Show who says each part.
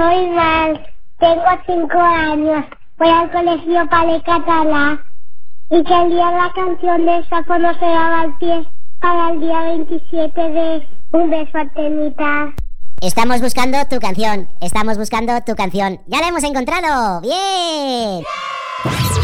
Speaker 1: Soy Mar, tengo 5 años, voy al colegio Pare Català y quería la canción de Sapo no se lava el pie para el día 27 de Un beso a Tenita.
Speaker 2: Estamos buscando tu canción. ¡Ya la hemos encontrado! ¡Bien!